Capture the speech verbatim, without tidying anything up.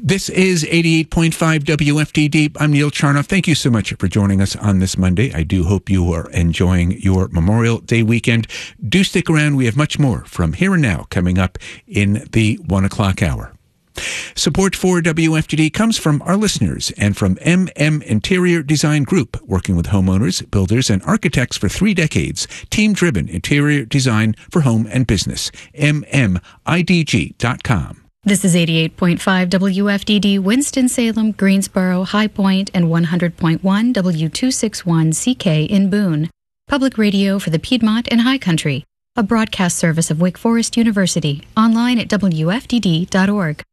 This is eighty-eight point five W F D D. I'm Neil Charnoff. Thank you so much for joining us on this Monday. I do hope you are enjoying your Memorial Day weekend. Do stick around. We have much more from Here and Now coming up in the one o'clock hour. Support for W F D D comes from our listeners and from M M Interior Design Group, working with homeowners, builders, and architects for three decades. Team-driven interior design for home and business. M M I D G dot com. This is eighty-eight point five W F D D, Winston-Salem, Greensboro, High Point, and one hundred point one W two sixty-one C K in Boone. Public radio for the Piedmont and High Country. A broadcast service of Wake Forest University. Online at W F D D dot org.